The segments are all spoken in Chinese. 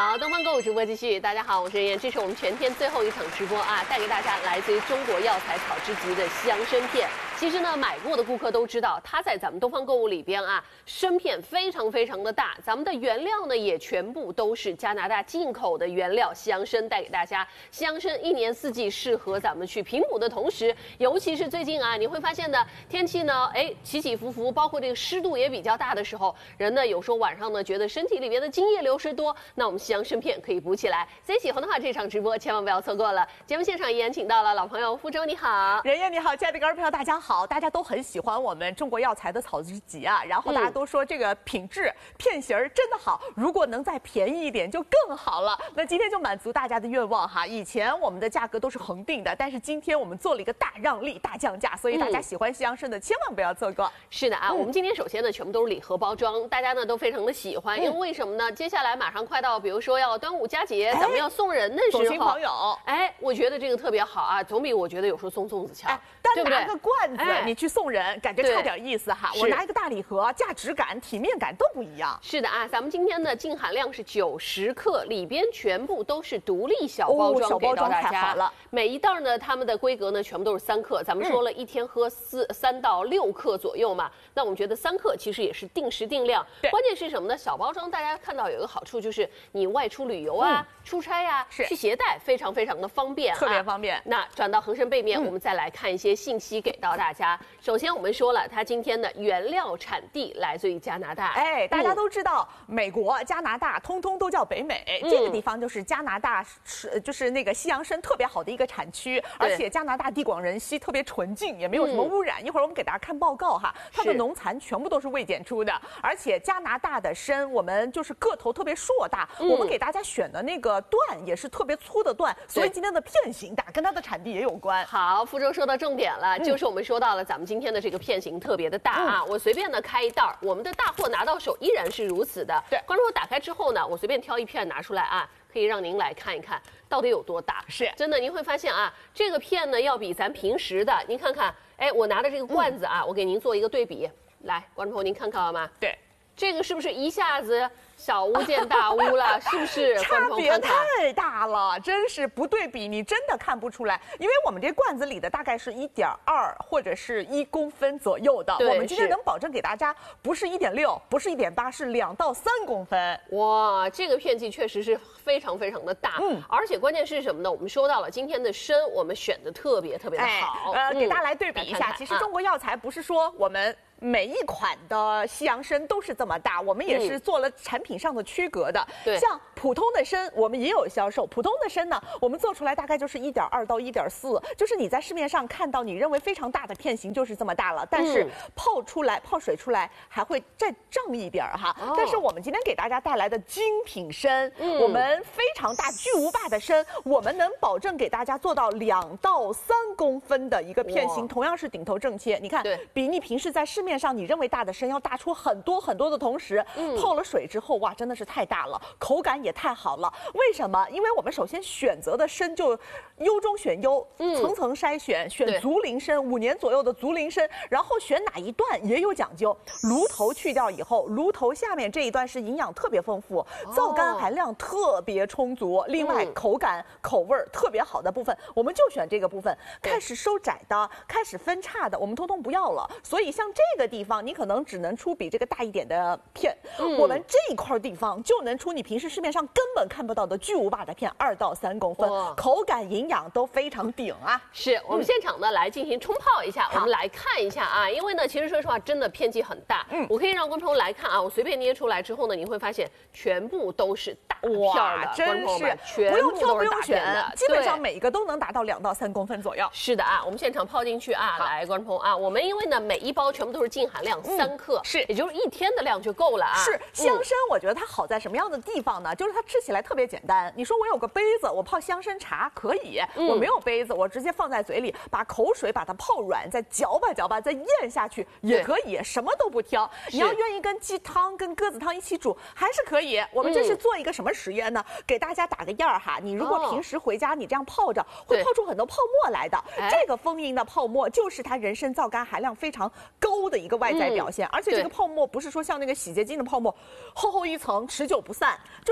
好，东方购物直播继续。大家好，我是任燕，这是我们全天最后一场直播啊，带给大家来自于中国药材草之集的西洋参片。其实呢，买过的顾客都知道，它在咱们东方购物里边啊，参片非常非常的大。咱们的原料呢，也全部都是加拿大进口的原料西洋参，带给大家。西洋参一年四季适合咱们去平补的同时，尤其是最近啊，你会发现呢，天气呢，起起伏伏，包括这个湿度也比较大的时候，人呢有时候晚上呢觉得身体里边的津液流失多，那我们西洋参片可以补起来。所以喜欢的话，这场直播千万不要错过了。节目现场依然请到了老朋友傅周，你好， 任燕你好，亲爱的观众朋友大家好，大家都很喜欢我们中国药材的草之集啊，然后大家都说这个品质、片型真的好，如果能再便宜一点就更好了。那今天就满足大家的愿望哈，以前我们的价格都是恒定的，但是今天我们做了一个大让利、大降价，所以大家喜欢西洋参的千万不要错过。 是的啊，我们今天首先呢全部都是礼盒包装，大家呢都非常的喜欢，因为为什么呢？接下来马上快到，比如说要端午佳节，咱们要送人的时候， 送亲朋友， 我觉得这个特别好啊，总比我觉得有时候送粽子强， 单拿个罐子你去送人，感觉差点意思哈。我拿一个大礼盒，价值感、体面感都不一样。 是的啊，咱们今天的净含量是90克，里边全部都是独立小包装， 小包装给到大家。 太好了。 每一袋呢，它们的规格呢全部都是3克，咱们说了一天喝3到6克左右嘛。那我们觉得3克其实也是定时定量。关键是什么呢？小包装大家看到有一个好处就是你外出旅游啊、出差啊，去携带非常非常的方便， 特别方便。 那转到恒参背面，我们再来看一些信息给到大家。首先我们说了，它今天的原料产地来自于加拿大。 大家都知道，美国、加拿大通通都叫北美，这个地方就是加拿大就是那个西洋参特别好的一个产区，而且加拿大地广人稀，特别纯净，也没有什么污染。一会儿我们给大家看报告哈，它的农残全部都是未检出的，而且加拿大的参我们就是个头特别硕大，我们给大家选的那个段也是特别粗的段，所以今天的片型大跟它的产地也有关。 好，傅周说到重点了，就是我们说到了咱们今天的这个片型特别的大啊，我随便呢开一袋，我们的大货拿到手依然是如此的。 对， 观众打开之后呢，我随便挑一片拿出来啊，可以让您来看一看到底有多大。 是真的，您会发现啊，这个片呢要比咱平时的，您看看，我拿的这个罐子啊，我给您做一个对比，来，观众朋友您看看好吗？ 对， 这个是不是一下子小巫见大巫了？是不是？ 差别太大了，真是不对比你真的看不出来。因为我们这罐子里的大概是1.2或者是1公分左右的，我们今天能保证给大家不是1.6，不是1.8，是2到3公分。 哇，这个片剂确实是非常非常的大，而且关键是什么呢？我们说到了今天的参，我们选的特别特别的好。 给大家来对比一下，其实中国药材不是说我们每一款的西洋参都是这么大，我们也是做了产品上的区隔的。 对， 像普通的参我们也有销售，普通的参呢，我们做出来大概就是1.2到1.4，就是你在市面上看到你认为非常大的片型就是这么大了，但是泡水出来还会再胀一点哈。但是我们今天给大家带来的精品参，我们非常大巨无霸的参，我们能保证给大家做到2到3公分的一个片型，同样是顶头正切。你看，比你平时在市面上你认为大的参要大出很多很多的同时，泡了水之后，哇，真的是太大了，口感也太好了。为什么？因为我们首先选择的参就优中选优，层层筛选，选足龄参，5年左右的足龄参，然后选哪一段也有讲究。芦头去掉以后，芦头下面这一段是营养特别丰富，皂苷含量特别充足，另外口感口味特别好的部分，我们就选这个部分。开始收窄的，开始分叉的，我们通通不要了。所以像这个地方，你可能只能出比这个大一点的片，我们这一块地方就能出你平时市面上根本看不到的巨无霸的片，2到3公分，口感营养都非常顶啊！ 是我们现场呢来进行冲泡一下，我们来看一下啊，因为呢，其实说实话，真的片剂很大，我可以让观众朋友来看啊，我随便捏出来之后呢，你会发现全部都是大片的， 真是不用挑不用选的， 基本上每一个都能达到2到3公分左右。 是的啊，我们现场泡进去啊，来，观众朋友啊，我们因为呢每一包全部都是净含量3克， 是， 也就是1天的量就够了啊。 是西洋参，我觉得它好在什么样的地方呢？就是它吃起来特别简单。你说我有个杯子，我泡西洋参茶可以，我没有杯子，我直接放在嘴里，把口水把它泡软，再搅吧搅吧，再咽下去也可以，什么都不挑。你要愿意跟鸡汤、跟鸽子汤一起煮，还是可以。我们这是做一个什么实验呢？给大家打个样哈。你如果平时回家你这样泡着，会泡出很多泡沫来的。这个丰盈的泡沫就是它人参皂苷含量非常高的一个外在表现，而且这个泡沫不是说像那个洗洁精的泡沫，厚厚一层持久不散，就是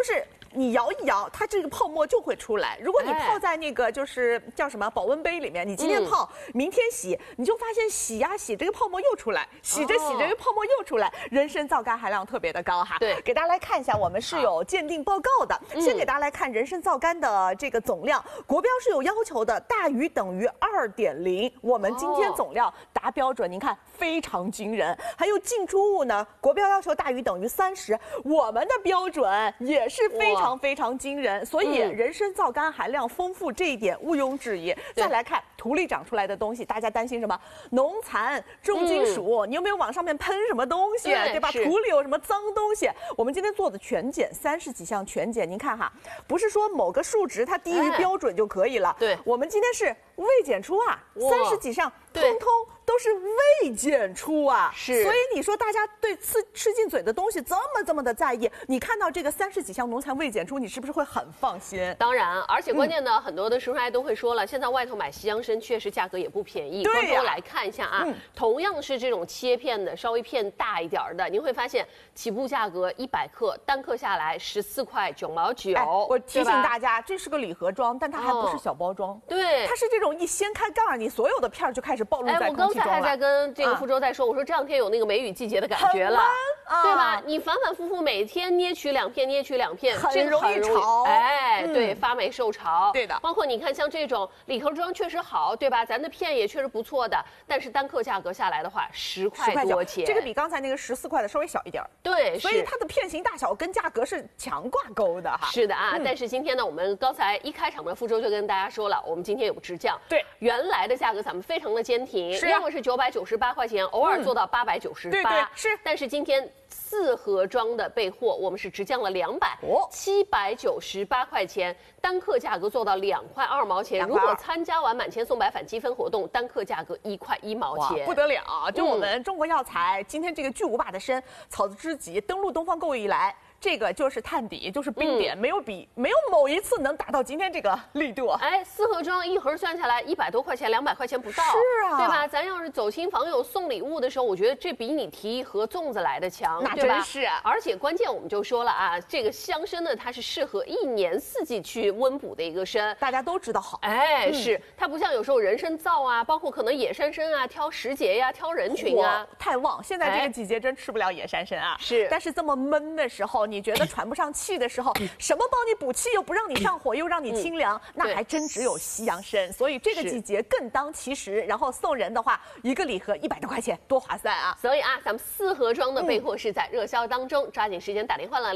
你摇一摇，它这个泡沫就会出来。如果你泡在那个就是叫什么保温杯里面，你今天泡，明天洗，你就发现洗呀洗，这个泡沫又出来，洗着洗着，这个泡沫又出来，人参皂苷含量特别的高哈。 对， 给大家来看一下，我们是有鉴定报告的。先给大家来看人参皂苷的这个总量，国标是有要求的，大于等于2.0。我们今天总量达标准，您看非常惊人。还有进出物呢，国标要求大于等于30，我们的标准也是非常非常惊人。所以人参皂苷含量丰富这一点毋庸置疑。再来看土里长出来的东西，大家担心什么？农残、重金属，你有没有往上面喷什么东西，对吧？土里有什么脏东西？我们今天做的全检，30几项全检，您看哈，不是说某个数值它低于标准就可以了。 对， 我们今天是未检出啊，30几项，通通都是未检出啊。 是， 所以你说大家对吃进嘴的东西这么的在意，你看到这个30几项农残未检出，你是不是会很放心？ 当然，而且关键呢，很多的食材都会说了，现在外头买西洋参确实价格也不便宜。 对呀， 我来看一下啊，同样是这种切片的，稍微片大一点的，您会发现起步价格100克，单克下来14块9毛9。 我提醒大家，这是个礼盒装，但它还不是小包装。 对， 它是这种一掀开盖儿，你所有的片儿就开始暴露在空气中了。 我刚才还在跟这个福州在说，我说这两天有那个梅雨季节的感觉了，对吧？你反反复复每天捏取2片，捏取2片， 很容易潮。 对，发霉受潮。 对的。 包括你看，像这种礼盒装确实好，对吧？咱的片也确实不错的，但是单克价格下来的话，10块多钱。 这个比刚才那个14块的稍微小一点。 对， 所以它的片型大小跟价格是强挂钩的哈。 是的啊，但是今天呢，我们刚才一开场的福州就跟大家说了，我们今天有直降。 对， 原来的价格咱们非常的坚挺，要么是998块钱，偶尔做到898。 对，是。 但是今天4盒装的备货，我们是直降了798块钱，单克价格做到2块2毛钱。如果参加完满千送百返积分活动，单克价格1块1毛钱， 不得了！就我们中国药材今天这个巨无霸的参，草字知己登陆东方购物以来。这个就是探底，就是冰点，没有某一次能达到今天这个力度。 4盒装一盒算下来100多块钱，200块钱不到， 是啊， 对吧？咱要是走亲访友送礼物的时候，我觉得这比你提一盒粽子来的强， 那真是。 而且关键我们就说了啊，这个香参呢，它是适合1年4季去温补的一个参， 大家都知道好。 是它不像有时候人参皂啊，包括可能野山参啊，挑时节呀，挑人群啊， 太旺。现在这个季节真吃不了野山参啊。 是， 但是这么闷的时候，你觉得喘不上气的时候，什么帮你补气又不让你上火，又让你清凉，那还真只有西洋参。所以这个季节更当其时。然后送人的话，一个礼盒100多块钱，多划算啊！ 所以啊，咱们4盒装的备货是在热销当中，抓紧时间打电话了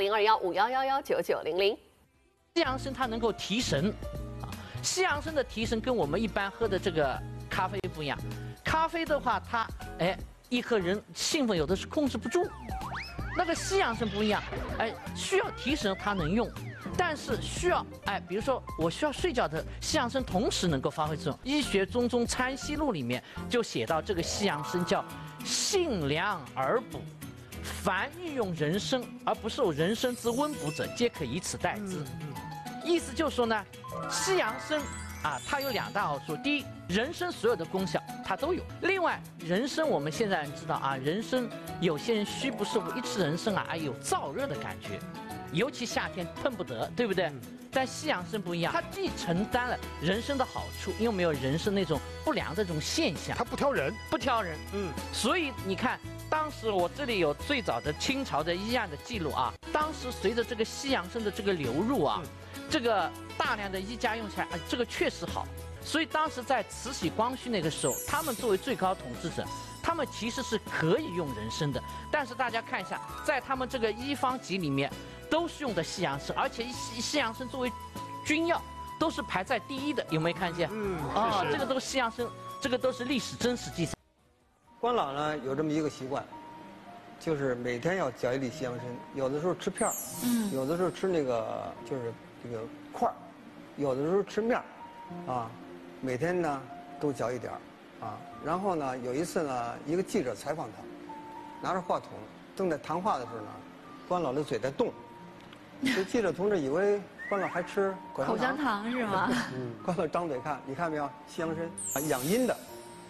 ，0215119900。 西洋参它能够提神，西洋参的提神跟我们一般喝的这个咖啡不一样，咖啡的话它一喝人兴奋有的是控制不住。那个西洋参不一样，需要提神它能用，但是需要比如说我需要睡觉的西洋参同时能够发挥作用。医学中参析录里面就写到这个西洋参叫性凉而补，凡欲用人参而不受人参之温补者，皆可以此代之。意思就是说呢，西洋参它有2大好处。第一，人参所有的功效它都有。另外，人参我们现在知道人参有些人虚不受补，一吃人参有燥热的感觉，尤其夏天碰不得，对不对？但西洋参不一样，它既承担了人参的好处，又没有人参那种不良的这种现象。 它不挑人， 所以你看，当时我这里有最早的清朝的医案的记录当时随着这个西洋参的这个流入这个大量的医家用起来这个确实好。所以当时在慈禧、光绪那个时候，他们作为最高统治者，他们其实是可以用人参的。但是大家看一下，在他们这个医方集里面，都是用的西洋参，而且西洋参作为军药都是排在第一的，有没有看见？这个都是西洋参，这个都是历史真实记载。 关老呢有这么一个习惯，就是每天要嚼1粒西洋参，有的时候吃片儿，有的时候吃那个就是这个块儿，有的时候吃面儿，每天呢都嚼一点儿，然后呢有一次呢，一个记者采访他，拿着话筒正在谈话的时候呢，关老的嘴在动，这记者同志以为关老还吃口香糖是吗？ 关老张嘴看，你看没有？西洋参养阴的，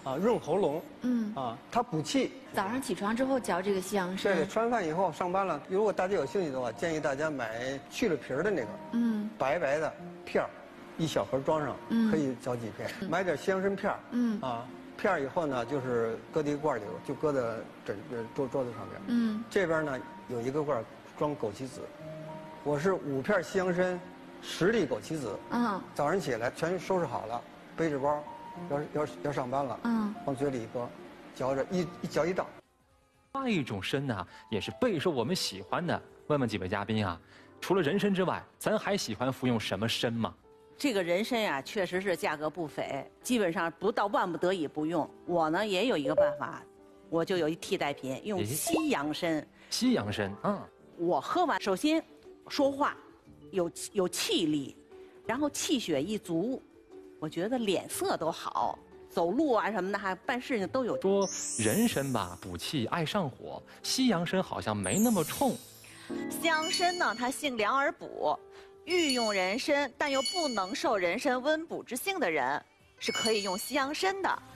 润喉咙，它补气。 早上起床之后嚼这个西洋参。 对，吃完饭以后上班了，如果大家有兴趣的话，建议大家买去了皮儿的那个，白白的片儿，1小盒装上，可以嚼几片。买点西洋参片儿，片儿以后呢，就是搁在一罐里，就搁在桌子上边。这边呢有一个罐装枸杞子，我是5片西洋参，10粒枸杞子。早上起来全收拾好了，背着包，要上班了。往嘴里一搁，嚼着一嚼一道。 另外一种参呢，也是备受我们喜欢的。问问几位嘉宾啊，除了人参之外，咱还喜欢服用什么参吗？ 这个人参呀，确实是价格不菲，基本上不到万不得已不用。我呢也有一个办法，我就有一替代品，用西洋参。 西洋参， 我喝完，首先说话有气力，然后气血一足，我觉得脸色都好，走路啊什么的，还办事情都有。 说人参吧补气爱上火，西洋参好像没那么冲。 西洋参呢，它性凉而补。欲用人参，但又不能受人参温补之性的人，是可以用西洋参的。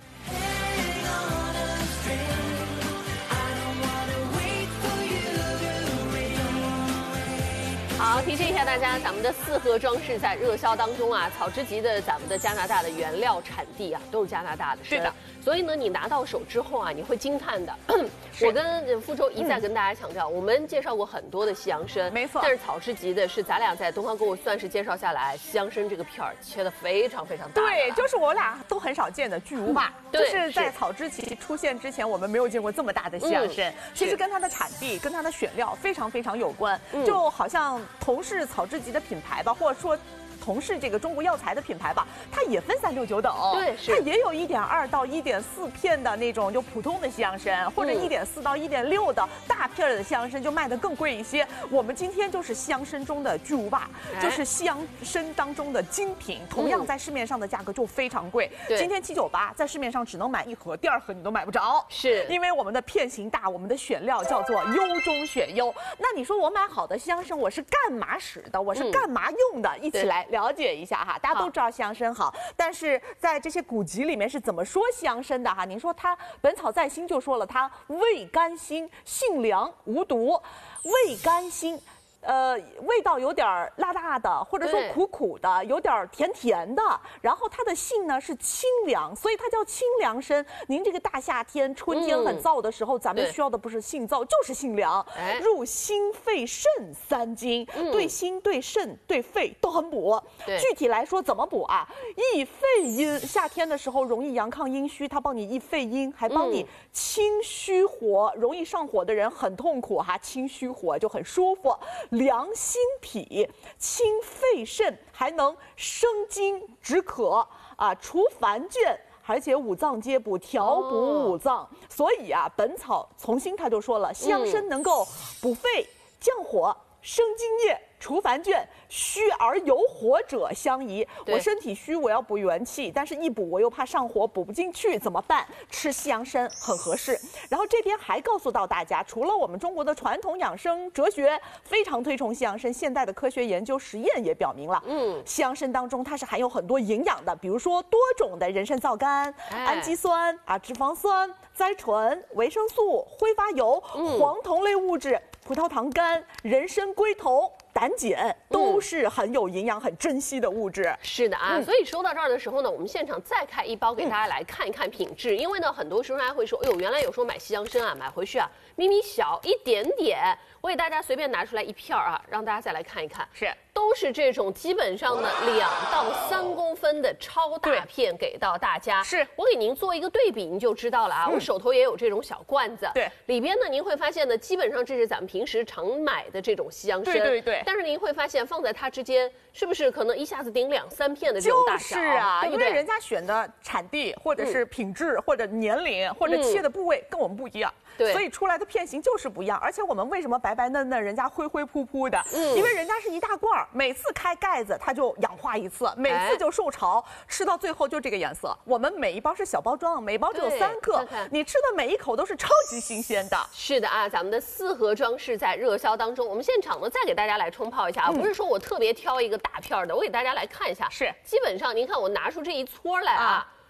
好，提示一下大家，咱们的4盒装饰在热销当中啊。草之集的咱们的加拿大的原料产地啊，都是加拿大的。 是的， 所以呢，你拿到手之后啊，你会惊叹的。我跟傅周一再跟大家强调，我们介绍过很多的西洋参， 没错。 但是草之集的是咱俩在东方购物算是介绍下来，西洋参这个片儿切得非常非常大。 对，就是我俩都很少见的巨无霸。 对， 就是在草之集出现之前，我们没有见过这么大的西洋参。其实跟它的产地、跟它的选料非常非常有关。就好像同是草之集的品牌吧，或者说同是这个中国药材的品牌吧，它也分3、6、9等。 对，是它也有1.2到1.4片的那种就普通的西洋参，或者1.4到1.6的大片的西洋参就卖得更贵一些。我们今天就是西洋参中的巨无霸，就是西洋参当中的精品，同样在市面上的价格就非常贵。今天798在市面上只能买1盒，第2盒你都买不着， 是因为我们的片型大，我们的选料叫做优中选优。那你说我买好的西洋参，我是干嘛使的？我是干嘛用的？一起来了解一下哈。大家都知道西洋参好，但是在这些古籍里面是怎么说西洋参的哈？您说它《本草在心》就说了，它味甘辛，性凉无毒，味甘辛。味道有点辣辣的，或者说苦苦的，有点甜甜的。然后它的性呢是清凉，所以它叫清凉参。您这个大夏天、春天很燥的时候，咱们需要的不是性燥，就是性凉，入心、肺、肾3经，对心、对肾、对肺都很补。具体来说怎么补啊？益肺阴，夏天的时候容易阳亢阴虚，它帮你益肺阴，还帮你清虚火。容易上火的人很痛苦哈，清虚火就很舒服。凉心脾，清肺肾，还能生津止渴啊，除烦倦，而且5脏皆补，调补5脏。所以啊，《本草从心》他就说了，西洋参能够补肺、降火、生津液、除烦倦，虚而有火者相宜。我身体虚，我要补元气，但是一补我又怕上火，补不进去，怎么办？吃西洋参很合适。然后这边还告诉到大家，除了我们中国的传统养生哲学非常推崇西洋参，现代的科学研究实验也表明了，西洋参当中它是含有很多营养的，比如说多种的人参皂苷、氨基酸啊、脂肪酸、甾醇、维生素、挥发油、黄酮类物质、葡萄糖苷、人参龟头、胆碱，都是很有营养、很珍惜的物质。 是的啊，所以说到这儿的时候呢，我们现场再开一包给大家来看一看品质，因为呢，很多时候大家会说，哎呦，原来有时候买西洋参啊，买回去啊，咪咪小一点点。我给大家随便拿出来1片啊，让大家再来看一看，都是这种基本上呢2到3公分的超大片给到大家。我给您做一个对比，您就知道了啊。我手头也有这种小罐子，里边呢您会发现呢，基本上这是咱们平时常买的这种西洋参，对。但是您会发现放在它之间，是不是可能一下子顶2、3片的这种大小？ 就是啊， 对不对？ 因为人家选的产地或者是品质或者年龄或者切的部位跟我们不一样。所以出来的片型就是不一样，而且我们为什么白白嫩嫩，人家灰灰扑扑的？因为人家是一大罐，每次开盖子它就氧化1次，每次就受潮，吃到最后就这个颜色。我们每一包是小包装，每包只有3克，你吃的每一口都是超级新鲜的。 是的啊，咱们的4盒装饰在热销当中，我们现场呢再给大家来冲泡一下啊，不是说我特别挑一个大片的，我给大家来看一下，基本上您看我拿出这一撮来啊。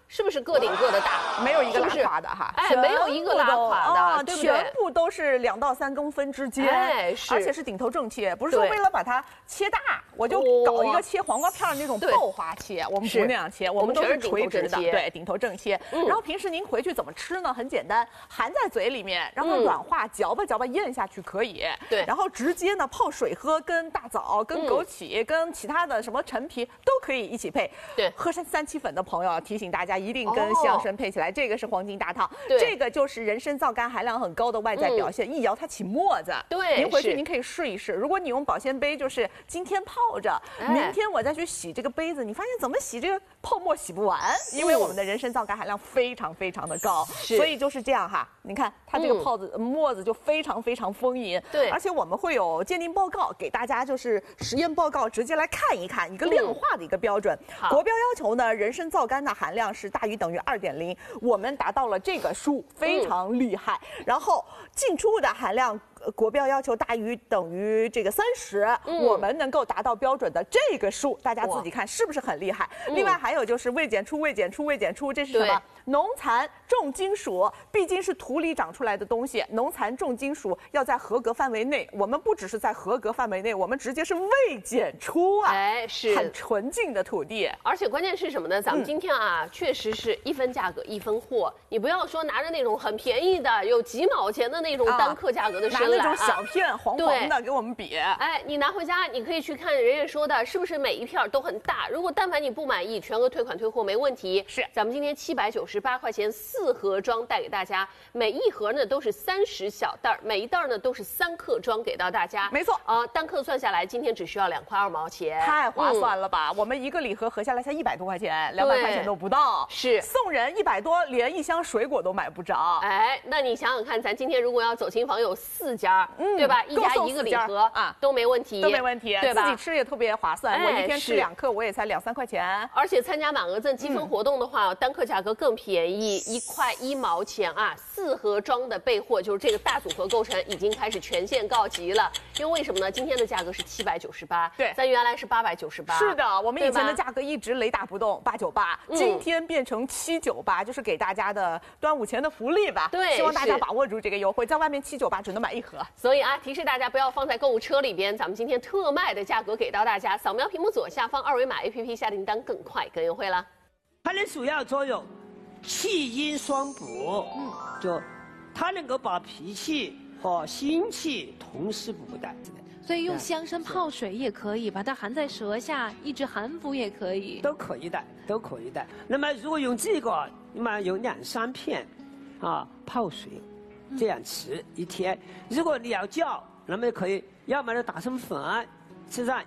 是不是个顶个的大？ 没有一个拉是不是垮的哈， 哎，没有一个拉垮的，对不对？ 全部都是2到3公分之间， 哎，是， 而且是顶头正切，不是说对为了把它切大，我就搞一个切黄瓜片儿那种对爆花切，我们不那样切，我们都是垂直的，对，顶头正切。然后平时您回去怎么吃呢？很简单，含在嘴里面，然后软化，嚼吧嚼吧咽下去可以。 对， 然后直接呢泡水喝，跟大枣、跟枸杞、跟其他的什么陈皮都可以一起配。 对， 喝三七粉的朋友提醒大家一定跟西洋参配起来，这个是黄金大套。 对， 这个就是人参皂苷含量很高的外在表现，一摇它起沫子。 对， 您回去您可以试一试。如果你用保鲜杯，就是今天泡着，明天我再去洗这个杯子，你发现怎么洗这个泡沫洗不完，因为我们的人参皂苷含量非常非常的高，所以就是这样哈。你看它这个沫子就非常非常丰盈。 对， 而且我们会有鉴定报告给大家，就是实验报告直接来看一看一个量化的一个标准。国标要求呢，人参皂苷的含量是大于等于2.0，我们达到了这个数，非常厉害。然后进出物的含量，国标要求大于等于这个30，我们能够达到标准的这个数，大家自己看是不是很厉害？另外还有就是未检出，未检出，未检出，这是什么？农残重金属，毕竟是土里长出来的东西，农残重金属要在合格范围内。我们不只是在合格范围内，我们直接是未检出啊！ 哎，是很纯净的土地。 而且关键是什么呢？咱们今天啊，确实是1分价格1分货。你不要说拿着那种很便宜的，有几毛钱的那种单克价格的参来， 拿那种小片黄黄的给我们比。 哎，你拿回家，你可以去看人家说的是不是每一片都很大。如果但凡你不满意，全额退款退货没问题。 是， 咱们今天798块钱4盒装带给大家，每一盒呢都是30小袋，每一袋呢都是3克装给到大家。 没错单克算下来，今天只需要2块2毛钱， 太划算了吧？我们一个礼盒合下来才100多块钱，200块钱都不到。 是送人100多，连一箱水果都买不着。 哎，那你想想看，咱今天如果要走亲访友4家，对吧？一家一个礼盒啊，都没问题， 都没问题， 对吧？ 自己吃也特别划算。我一天吃2克，我也才2、3块钱。 而且参加满额赠积分活动的话，单克价格更便宜，1块1毛钱啊！4盒装的备货，就是这个大组合构成已经开始全线告急了。因为什么呢？今天的价格是798， 对， 咱原来是898。 是的，我们以前的价格一直雷打不动，898，今天变成798，就是给大家的端午前的福利吧。 对， 希望大家把握住这个优惠，在外面798只能买1盒。 所以啊，提示大家不要放在购物车里边，咱们今天特卖的价格给到大家，扫描屏幕左下方2维码 APP 下订单更快更优惠了。 它的主要作用，气阴双补，就它能够把脾气和心气同时补的。 所以用香参泡水也可以，把它含在舌下，抑制寒服也可以。 都可以的，都可以的。那么如果用这个，那么有2、3片，泡水，这样吃1天。如果你要叫，那么可以，要么就打成粉，吃上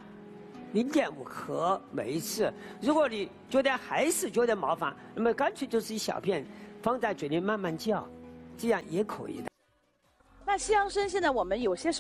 0.5克每一次。如果你觉得还是觉得麻烦，那么干脆就是1小片放在嘴里慢慢叫，这样也可以的。 那西洋参现在我们有些时候。